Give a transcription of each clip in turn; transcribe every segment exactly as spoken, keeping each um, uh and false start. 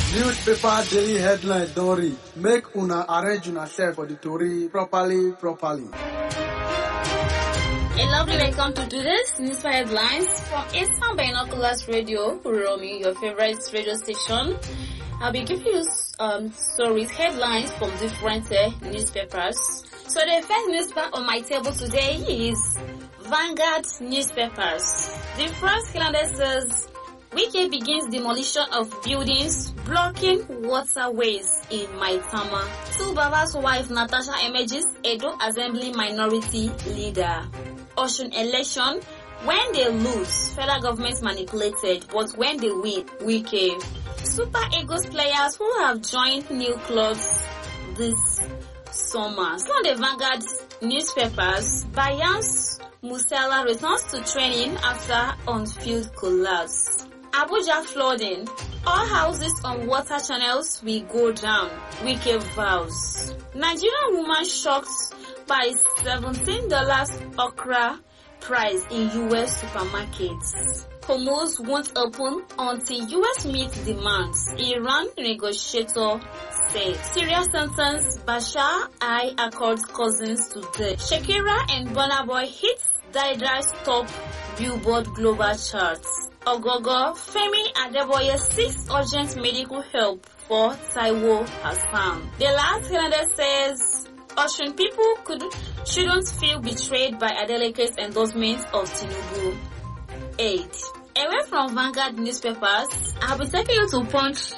Newspaper daily headlines don read. Make una arrange una self for the tori properly, properly. A lovely welcome to today's newspaper headlines from Eastern Binoculars Radio, Romy, your favorite radio station. I'll be giving you um, stories, headlines from different uh, newspapers. So the first newspaper on my table today is Vanguard newspapers. The first calendar says, Wike begins demolition of buildings blocking waterways in Maitama. Tubaba's wife Natasha emerges Edo Assembly minority leader. Osun election, when they lose, federal government manipulated, but when they win, Wike. Super Eagles players who have joined new clubs this summer. So on the Vanguard newspapers, Bayans Musala returns to training after on-field collapse. Abuja flooding. All houses on water channels will go down. Wike vows. Nigerian woman shocked by seventeen dollars okra price in U S supermarkets. Hormuz won't open until U S meets demands. Iran negotiator said. Syria sentenced Bashar al-Assad's cousins to death. Shakira and Burna Boy hit Daida's top Billboard global charts. Ogogo, Femi Adeboye seeks urgent medical help for Taiwo Hassan. The last calendar says, Osun people could shouldn't feel betrayed by Adeleke's endorsement of Tinubu. eight. Away from Vanguard newspapers, I'll be taking you to Punch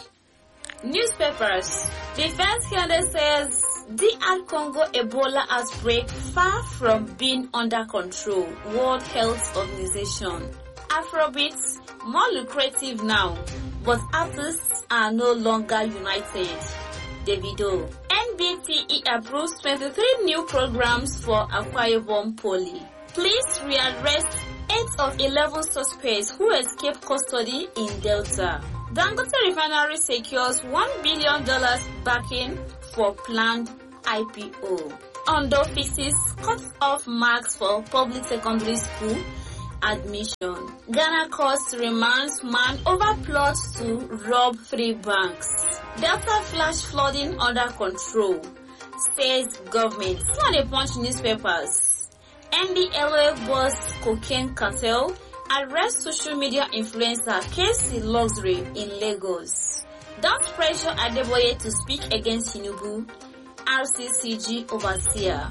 newspapers. The first calendar says, D R Congo Ebola outbreak far from being under control. World Health Organization. Afrobeats more lucrative now, but artists are no longer united. Davido. N B T E approves twenty-three new programs for Akwa Ibom Poly. Police rearrest eight of eleven suspects who escaped custody in Delta. Dangote Refinery secures one billion dollars backing for planned I P O. Ondo fixes cut-off marks for public secondary school admission. Ghana courts remands man over plot to rob three banks. Delta flash flooding under control, says government. See on the Punch newspapers. N D L A boss cocaine cartel arrests social media influencer Casey Luxury in Lagos. Don't pressure Adeboye to speak against Tinubu, R C C G overseer.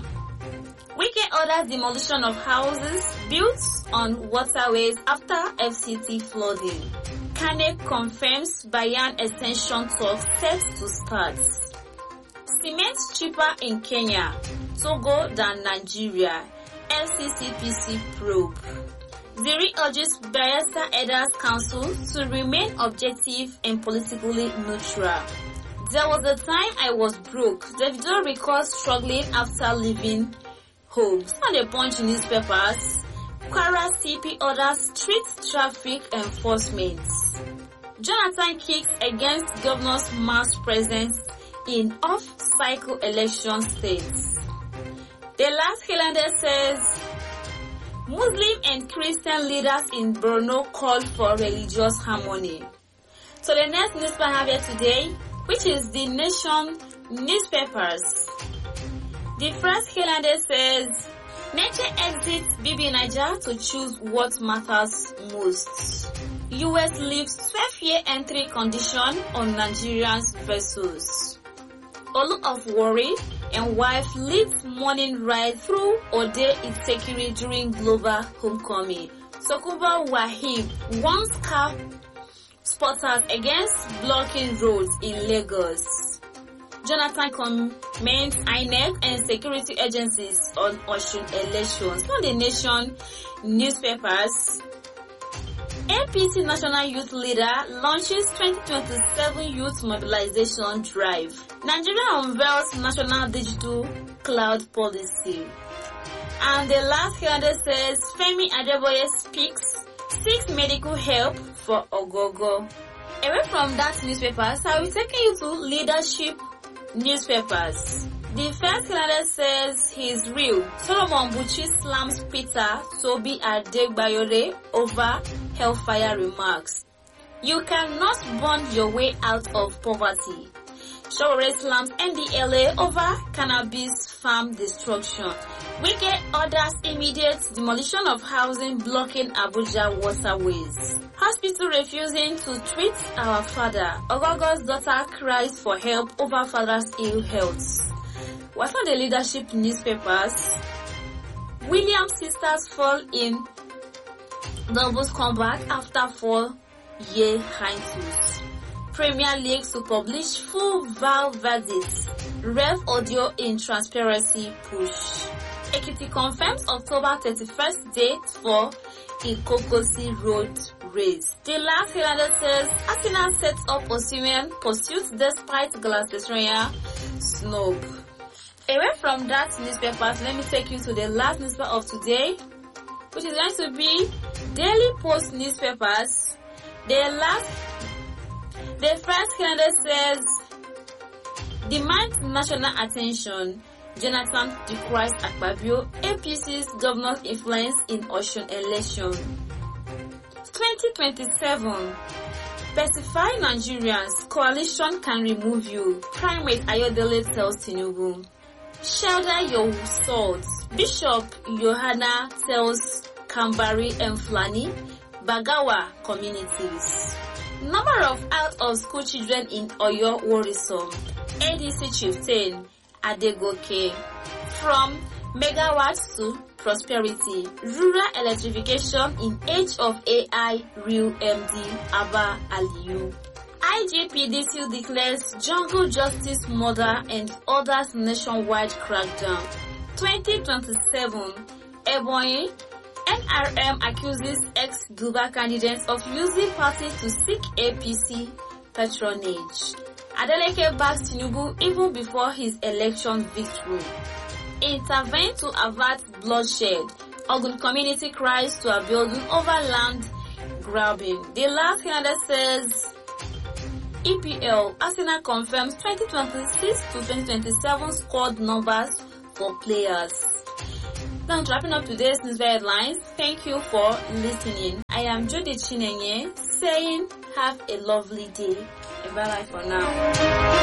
Wike orders demolition of houses built on waterways after F C T flooding. Kane confirms Bayan extension talk set to start. Cement cheaper in Kenya, Togo than Nigeria. F C C P C probe. Ziri urges Bayelsa Elders Council to remain objective and politically neutral. There was a time I was broke. Davido recalls struggling after leaving home. On the Punch newspapers, Kwara C P orders street traffic enforcement. Jonathan kicks against governor's mass presence in off-cycle election states. The last calendar says, Muslim and Christian leaders in Borno call for religious harmony. So the next newspaper I have here today, which is The Nation newspapers. The first calendar says, Nature exits Bibi Niger to choose what matters most. U S lifts twelve-year entry condition on Nigerians vessels. Olu of worry and wife leads morning ride through Ode Isekiri during global homecoming. Sokuba Wahib warns car spotters against blocking roads in Lagos. Jonathan comments I N E C and security agencies on Osun elections. On The Nation newspapers, A P C National Youth Leader launches twenty twenty-seven Youth Mobilization Drive. Nigeria unveils National Digital Cloud Policy. And the last calendar says, Femi Adeboye speaks, seeks medical help for Ogogo. Away from that newspaper, so I will take you to leadership newspapers. The first calendar says he is real. Solomon Buchi slams Peter Tobi Adegbayore over hellfire remarks. You cannot bond your way out of poverty. Showore slams N D L A over cannabis farm destruction. Wike orders immediate demolition of housing blocking Abuja waterways. Hospital refusing to treat our father. Ogogo's daughter cries for help over father's ill health. What are the leadership newspapers? Williams sisters fall in doubles comeback after four-year hiatus. Premier League to publish full V A L verdict. Rev audio in transparency push. Ekiti confirms October thirty-first date for Ikokosi Road race. The last calendar says Arsenal sets up Osimhen pursuit despite Galatasaray snub. Away from that newspapers, let me take you to the last newspaper of today, which is going to be Daily Post newspapers. The last, the first calendar says demands national attention. Jonathan decries Akpabio, A P C's governor's influence in Osun election. twenty twenty-seven. Pacify Nigerians, coalition can remove you. Primate Ayodele tells Tinubu. Shoulder your swords. Bishop Yohana tells Kambari and Flani, Bagawa communities. Number of out-of-school children in Oyo worrisome. A D C chieftain Adegoke. From megawatts to prosperity. Rural electrification in age of A I, real M D Abba Aliyu. I G P D C declares jungle justice murder and orders nationwide crackdown. twenty twenty-seven. Ebonyi. N R M accuses ex-Guba candidates of using party to seek A P C patronage. Adeleke backs Tinubu even before his election victory. Intervene to avert bloodshed. Ogun community cries to a building over land grabbing. The last calendar says E P L Arsenal confirms twenty twenty-six to twenty twenty-seven squad numbers for players. Now wrapping up today's news headlines. Thank you for listening. I am Judy Chinenye saying have a lovely day and bye bye for now.